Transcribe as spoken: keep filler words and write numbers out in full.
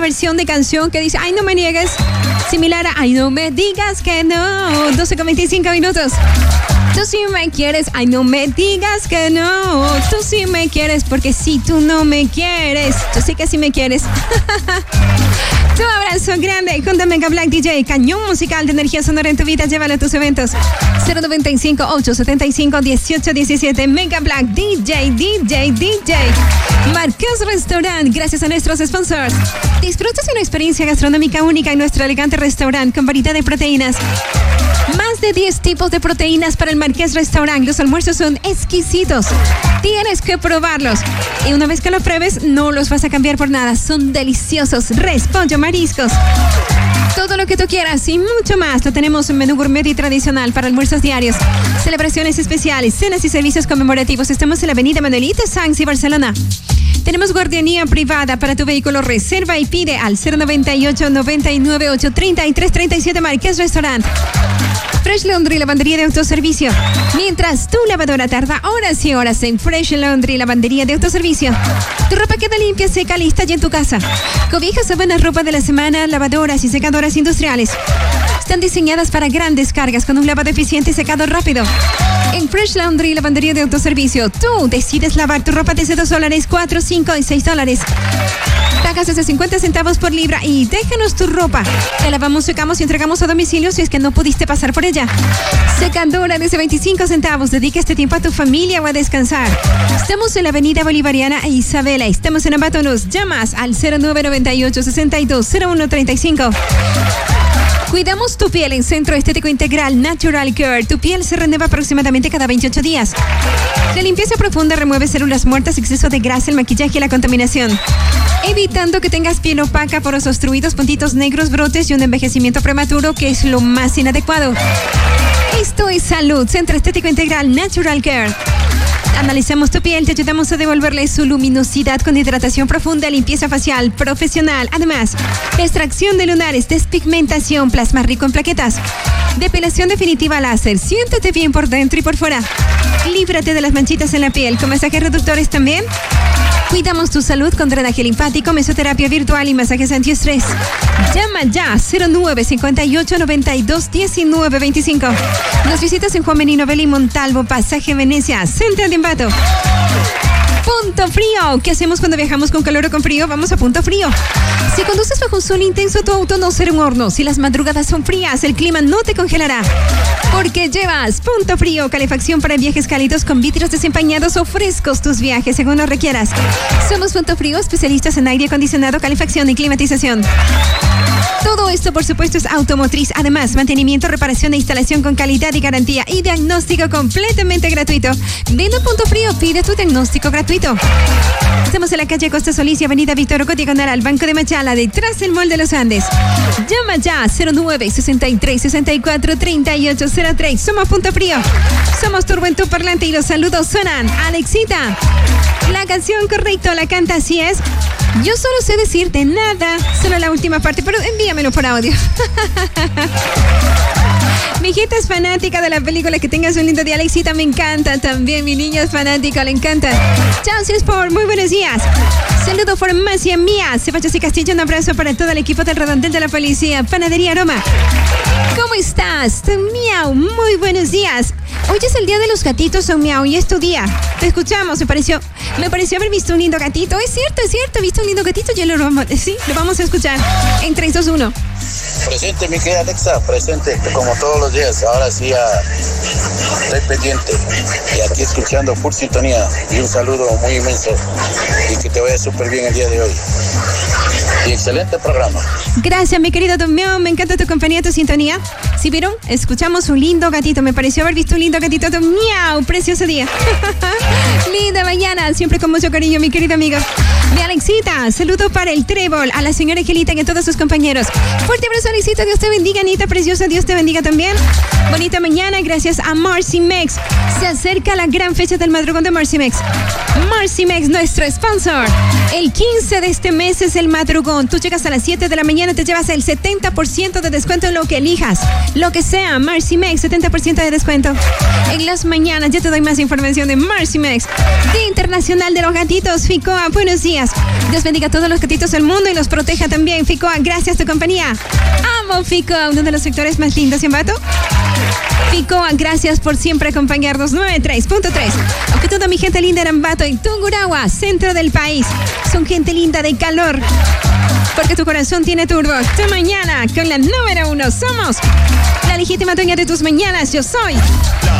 versión de canción que dice, ay, no me niegues, similar a, ay, no me digas que no, doce con veinticinco minutos. Tú sí me quieres, ay, no me digas que no, tú sí me quieres, porque si tú no me quieres, yo sé que sí me quieres. Tu abrazo grande junto a Mega Black D J, cañón musical de energía sonora en tu vida, llévalo a tus eventos. cero noventa y cinco, ochocientos setenta y cinco, dieciocho diecisiete, Mega Black D J, D J, D J. Marqués Restaurant, gracias a nuestros sponsors. Disfrutas de una experiencia gastronómica única en nuestro elegante restaurante con variedad de proteínas. Más de diez tipos de proteínas para el Marqués Restaurant. Los almuerzos son exquisitos. Tienes que probarlos. Y una vez que lo pruebes, no los vas a cambiar por nada. Son deliciosos. Res, pollo, mariscos. Todo lo que tú quieras y mucho más lo tenemos en menú gourmet y tradicional para almuerzos diarios, celebraciones especiales, cenas y servicios conmemorativos. Estamos en la avenida Manuelita Sanz y Barcelona. Tenemos guardianía privada para tu vehículo. Reserva y pide al cero noventa y ocho, noventa y nueve, ochocientos treinta y tres treinta y siete Marqués Restaurant. Fresh Laundry, lavandería de autoservicio. Mientras tu lavadora tarda horas y horas en Fresh Laundry, lavandería de autoservicio, tu ropa queda limpia, seca, lista ya en tu casa. Cobijas, sábanas, ropa de la semana, lavadoras y secadoras industriales. Están diseñadas para grandes cargas con un lavado eficiente y secado rápido. En Fresh Laundry, lavandería de autoservicio, tú decides lavar tu ropa desde dos dólares, cuatro, cinco y seis dólares. Pagas desde cincuenta centavos por libra y déjanos tu ropa. Te lavamos, secamos y entregamos a domicilio si es que no pudiste pasar por ella. Secadora desde veinticinco centavos. Dedica este tiempo a tu familia o a descansar. Estamos en la avenida Bolivariana e Isabela. Estamos en Ambato. Nos llamas al cero nueve noventa y ocho, sesenta y dos, cero uno treinta y cinco. Cuidamos tu piel en Centro Estético Integral Natural Care. Tu piel se renueva aproximadamente cada veintiocho días. La limpieza profunda remueve células muertas, exceso de grasa, el maquillaje y la contaminación, evitando que tengas piel opaca, poros obstruidos, puntitos negros, brotes y un envejecimiento prematuro, que es lo más inadecuado. Esto es salud. Centro Estético Integral Natural Care. Analizamos tu piel, te ayudamos a devolverle su luminosidad con hidratación profunda, limpieza facial profesional. Además, extracción de lunares, despigmentación, plasma rico en plaquetas, depilación definitiva láser. Siéntete bien por dentro y por fuera. Líbrate de las manchitas en la piel con masajes reductores también. Cuidamos tu salud con drenaje linfático, mesoterapia virtual y masajes antiestrés. Llama ya cero nueve, cincuenta y ocho, noventa y dos, diecinueve, veinticinco. Nos visitas en Juan Benino Belli, Montalvo, Pasaje Venecia, Centro de Ambato. Punto frío. ¿Qué hacemos cuando viajamos con calor o con frío? Vamos a punto frío. Si conduces bajo un sol intenso, tu auto no será un horno. Si las madrugadas son frías, el clima no te congelará. Porque llevas punto frío, calefacción para viajes cálidos con vidrios desempañados o frescos tus viajes según lo requieras. Somos Punto Frío, especialistas en aire acondicionado, calefacción y climatización. Todo esto, por supuesto, es automotriz. Además, mantenimiento, reparación e instalación con calidad y garantía y diagnóstico completamente gratuito. Ven a Punto Frío, pide tu diagnóstico gratuito. Estamos en la calle Costa Solís y avenida Víctor Hugo, diagonal al Banco de Machala, detrás del Mall de los Andes. Llama ya cero nueve, sesenta y tres, sesenta y cuatro, treinta y ocho cero tres. Somos Punto Frío. Somos Turbo en tu parlante y los saludos suenan. Alexita, la canción correcta la canta así es. Yo solo sé decirte nada, solo la última parte, pero envíamelo por audio. Mi hijita es fanática de la película. Que tengas un lindo día, Alexita. Me encanta también. Mi niña es fanática, le encanta. Chao, Sport. Muy buenos días. Saludo Farmacia Mía. Ceballos y Castillo. Un abrazo para todo el equipo del redondel de la policía. Panadería Aroma. ¿Cómo estás? Miau. Muy buenos días. Hoy es el día de los gatitos, Son Miau, y es tu día. Te escuchamos. Me pareció, me pareció haber visto un lindo gatito. Es cierto, es cierto. He visto un lindo gatito. Ya lo vamos, sí, lo vamos a escuchar. En tres, dos, uno. Presente, mi querida Alexa, presente, como todos los días. Ahora sí, ya estoy pendiente y aquí escuchando full sintonía. Y un saludo muy inmenso y que te vaya súper bien el día de hoy. Y excelente programa. Gracias, mi querido Tomión. Me encanta tu compañía, tu sintonía. ¿Sí vieron? Escuchamos un lindo gatito. Me pareció haber visto un lindo gatito. Miau, precioso día. Linda mañana, siempre con mucho cariño, mi querido amigo. Mi Alexita, saludo para el Trébol, a la señora Angelita y a todos sus compañeros. Fuerte abrazo, Alexita. Dios te bendiga, Anita preciosa. Dios te bendiga también. Bonita mañana, gracias a Marcy Mex. Se acerca la gran fecha del madrugón de Marcy Mex. Marcy Mex, nuestro sponsor. El quince de este mes es el madrugón. Tú llegas a las siete de la mañana, te llevas el setenta por ciento de descuento en lo que elijas. Lo que sea, Marcy Mex, setenta por ciento de descuento. En las mañanas ya te doy más información de Marcy Mex. Día Internacional de los Gatitos, Ficoa. Buenos días. bendigas. Dios bendiga a todos los gatitos del mundo y los proteja también. Ficoa, gracias tu compañía. Amo Ficoa, uno de los sectores más lindos en Ambato. Ficoa, gracias por siempre acompañarnos. noventa y tres punto tres. Aunque toda mi gente linda en Ambato y Tungurahua, centro del país, son gente linda de calor. Porque tu corazón tiene turbo. Esta mañana con la número uno somos la legítima dueña de tus mañanas. Yo soy